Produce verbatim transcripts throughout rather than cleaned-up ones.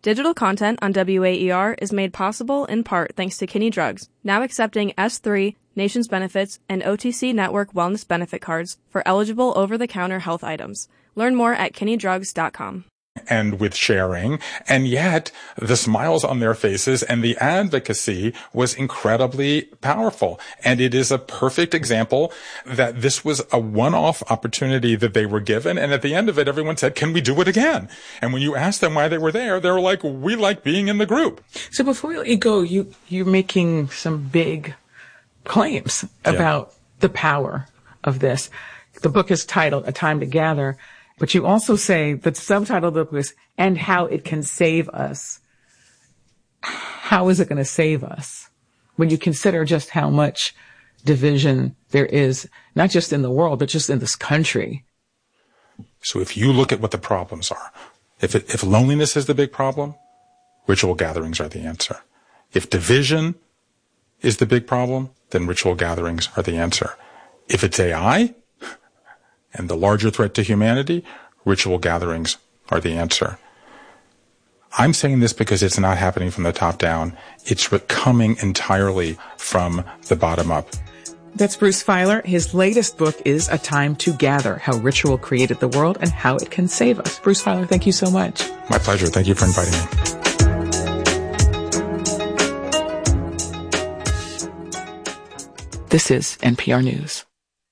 Digital content on W A E R is made possible in part thanks to Kinney Drugs, now accepting S three, Nations Benefits, and O T C Network Wellness Benefit cards for eligible over-the-counter health items. Learn more at kinney drugs dot com. And with sharing, and yet the smiles on their faces and the advocacy was incredibly powerful. And it is a perfect example that this was a one-off opportunity that they were given. And at the end of it, everyone said, can we do it again? And when you asked them why they were there, they were like, we like being in the group. So before we let you go, you, you're making some big claims about yeah. the power of this. The book is titled A Time to Gather. But you also say the subtitle of the book is, and how it can save us. How is it going to save us? When you consider just how much division there is, not just in the world, but just in this country. So if you look at what the problems are, if it, if loneliness is the big problem, ritual gatherings are the answer. If division is the big problem, then ritual gatherings are the answer. If it's A I, and the larger threat to humanity, ritual gatherings are the answer. I'm saying this because it's not happening from the top down. It's coming entirely from the bottom up. That's Bruce Feiler. His latest book is A Time to Gather, How Ritual Created the World and How It Can Save Us. Bruce Feiler, thank you so much. My pleasure. Thank you for inviting me. This is N P R News.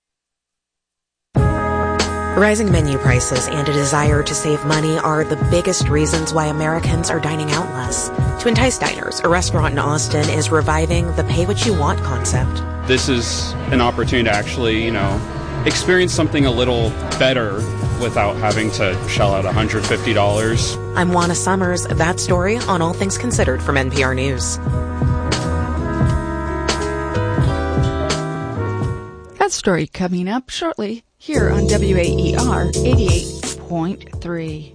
Rising menu prices and a desire to save money are the biggest reasons why Americans are dining out less. To entice diners, a restaurant in Austin is reviving the pay what you want concept. This is an opportunity to actually, you know, experience something a little better without having to shell out one hundred fifty dollars. I'm Juana Summers. That story on All Things Considered from N P R News. That story coming up shortly here on W A E R eighty-eight point three.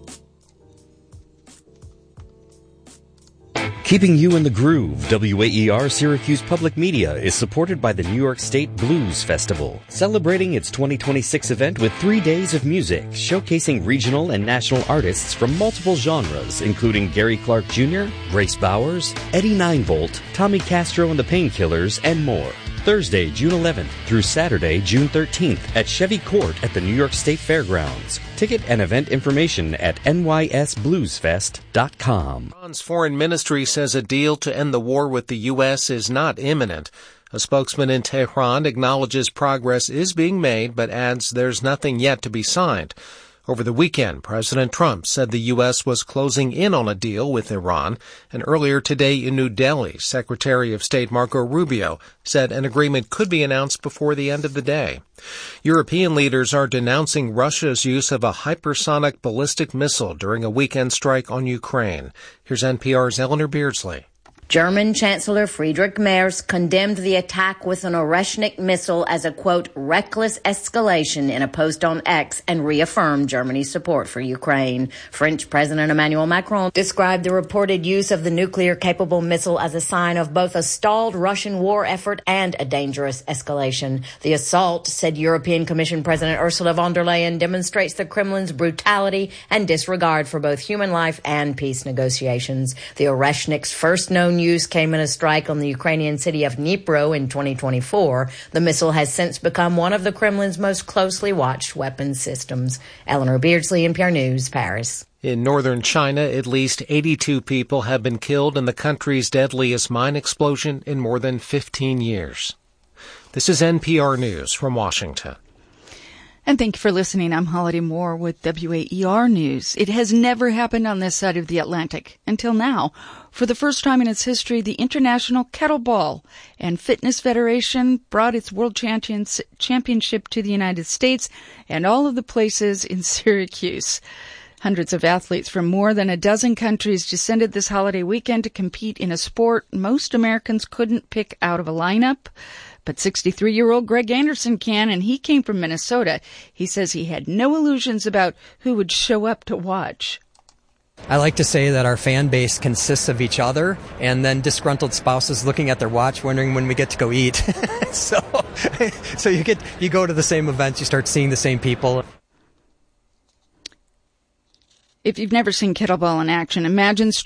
Keeping you in the groove, W A E R Syracuse Public Media is supported by the New York State Blues Festival, celebrating its twenty twenty-six event with three days of music, showcasing regional and national artists from multiple genres, including Gary Clark Junior, Grace Bowers, Eddie Ninevolt, Tommy Castro and the Painkillers, and more. Thursday, June eleventh through Saturday, June thirteenth at Chevy Court at the New York State Fairgrounds. Ticket and event information at N Y S blues fest dot com. Iran's foreign ministry says a deal to end the war with the U S is not imminent. A spokesman in Tehran acknowledges progress is being made, but adds there's nothing yet to be signed. Over the weekend, President Trump said the U S was closing in on a deal with Iran, and earlier today in New Delhi, Secretary of State Marco Rubio said an agreement could be announced before the end of the day. European leaders are denouncing Russia's use of a hypersonic ballistic missile during a weekend strike on Ukraine. Here's N P R's Eleanor Beardsley. German Chancellor Friedrich Merz condemned the attack with an Oreshnik missile as a, quote, reckless escalation in a post on X and reaffirmed Germany's support for Ukraine. French President Emmanuel Macron described the reported use of the nuclear-capable missile as a sign of both a stalled Russian war effort and a dangerous escalation. The assault, said European Commission President Ursula von der Leyen, demonstrates the Kremlin's brutality and disregard for both human life and peace negotiations. The Oreshnik's first known use came in a strike on the Ukrainian city of Dnipro in twenty twenty-four. The missile has since become one of the Kremlin's most closely watched weapons systems. Eleanor Beardsley, N P R News, Paris. In northern China, at least eighty-two people have been killed in the country's deadliest mine explosion in more than fifteen years. This is N P R News from Washington. And thank you for listening. I'm Holiday Moore with W A E R News. It has never happened on this side of the Atlantic until now. For the first time in its history, the International Kettlebell and Fitness Federation brought its World Champions, Championship to the United States and all of the places in Syracuse. Hundreds of athletes from more than a dozen countries descended this holiday weekend to compete in a sport most Americans couldn't pick out of a lineup. But sixty-three-year-old Greg Anderson can, and he came from Minnesota. He says he had no illusions about who would show up to watch. I like to say that our fan base consists of each other and then disgruntled spouses looking at their watch wondering when we get to go eat. so so you get you go to the same events, you start seeing the same people. If you've never seen kettlebell in action, imagine